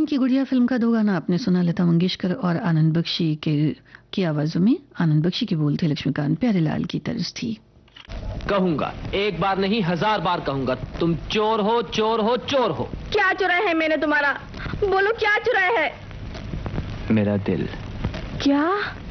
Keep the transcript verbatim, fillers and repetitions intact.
चैन की गुड़िया फिल्म का दो गाना आपने सुना, लता मंगेशकर और आनंद बख्शी के की आवाजों में। आनंद बख्शी के बोल थे लक्ष्मीकांत प्यारेलाल की तर्ज थी। कहूंगा, एक बार नहीं हजार बार कहूंगा, तुम चोर हो, चोर हो, चोर हो। क्या चुराया है मैंने तुम्हारा? बोलो क्या चुराया है? मेरा दिल। क्या?